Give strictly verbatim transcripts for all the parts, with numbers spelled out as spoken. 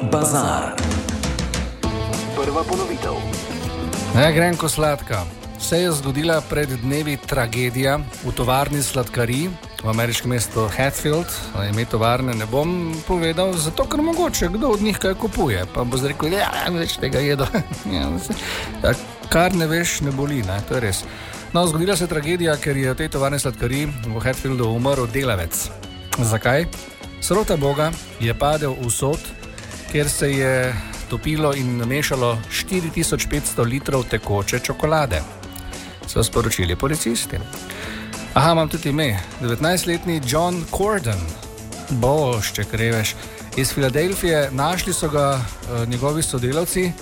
Bazar. Prva ponovitev. Ne, Grenko sladka. Se je zgodila pred dnevi tragedija v tovarni sladkarij v ameriškem mestu Hatfield. Ime tovarne ne bom povedal, zato ker mogoče kdo od njih kaj kupuje. Pa bo zrekel, ja, več tega jedo. Ja, kar ne veš, ne boli, ne? To je res. No, zgodila se je tragedija, ker je v tej tovarni sladkarij v Hatfieldu umrl delavec. Zakaj? Srota Boga je padel v sod, kjer se je topilo in namešalo štiri tisoč petsto litrov tekoče čokolade. So sporočili policisti. Aha, imam tudi ime. devetnajstletni John Corden. Boš, če kreveš. Iz Filadelfije našli so ga uh, njegovi sodelavci.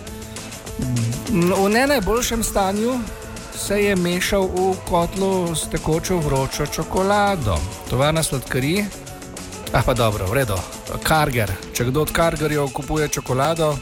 V ne najboljšem stanju se je mešal v kotlu s tekočo vročo čokolado. Tovarna sladkarij. Ah, pa dobro, v redu. Karger. Če kdo od kargerjev kupuje čokolado,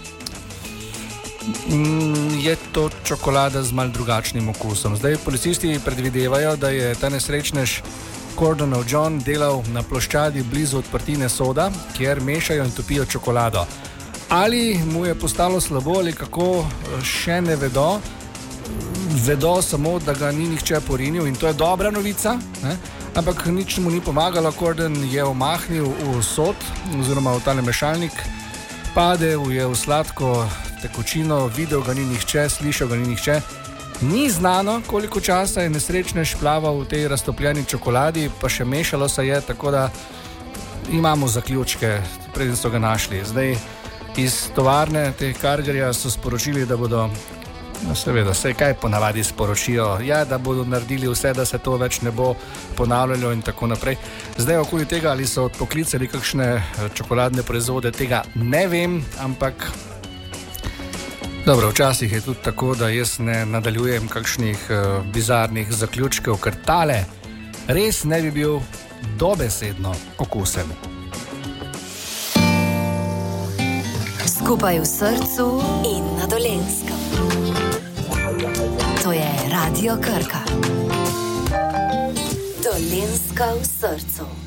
je to čokolada z mal drugačnim okusom. Zdaj policisti predvidevajo, da je ta nesrečnež Cordenov John delal na ploščadi blizu odprtine soda, kjer mešajo in topijo čokolado. Ali mu je postalo slabo ali kako, še ne vedo. Vedo samo, da ga ni nihče porinil in to je dobra novica, ne? Ampak nič mu ni pomagalo. Corden je omahnil v sod oziroma v tale mešalnik, padel je v sladko tekočino, videl ga ni nihče, slišal ga ni nihče. Ni znano, koliko časa je nesrečnež plaval v tej raztopljeni čokoladi, pa še mešalo se je, tako da imamo zaključke, preden so ga našli. Zdaj iz tovarne teh kargerja so sporočili, da bodo, no seveda, vse kaj ponavadi sporočijo, ja, da bodo naredili vse, da se to več ne bo ponavljalo in tako naprej. Zdaj okoli tega, ali so odpoklicali kakšne čokoladne proizvode, tega ne vem, ampak dobro, včasih je tudi tako, da jaz ne nadaljujem kakšnih uh, bizarnih zaključkov, ker tale res ne bi bil dobesedno okusen. Skupaj v srcu in na Dolenjskem. To je Radio Krka. Dolenjska v srcu.